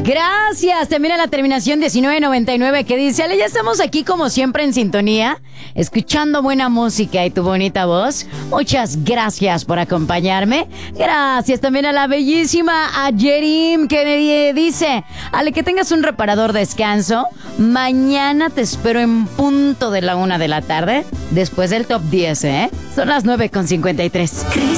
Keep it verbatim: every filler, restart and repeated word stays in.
Gracias. También a la terminación diecinueve noventa y nueve que dice, Ale, ya estamos aquí como siempre en sintonía, escuchando buena música y tu bonita voz. Muchas gracias por acompañarme. Gracias también a la bellísima Ayerim que me dice, Ale, que tengas un reparador descanso. Mañana te espero en punto de la una de la tarde, después del top diez, ¿eh? Son las nueve con cincuenta y tres.